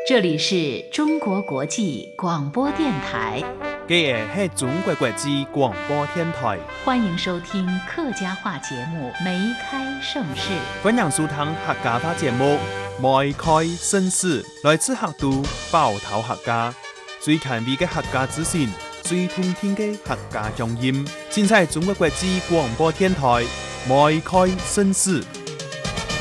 这里是中国国际广播电台。 这个是中国国际广播电台， 欢迎收听客家话节目《梅开盛世》。 欢迎收听客家话节目《梅开盛世》，来自客都包头客家，最前卫的客家资讯，最通天的客家乡音，尽在中国国际广播电台《梅开盛世》。